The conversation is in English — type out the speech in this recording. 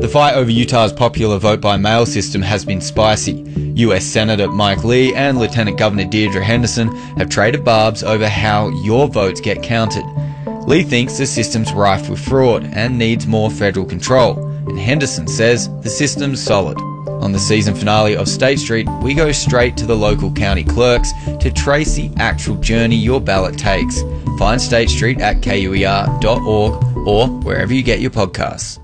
The fight over Utah's popular vote-by-mail system has been spicy. US Senator Mike Lee and Lieutenant Governor Deirdre Henderson have traded barbs over how your votes get counted. Lee thinks the system's rife with fraud and needs more federal control, and Henderson says the system's solid. On the season finale of State Street, we go straight to the local county clerks to trace the actual journey your ballot takes. Find State Street at kuer.org or wherever you get your podcasts.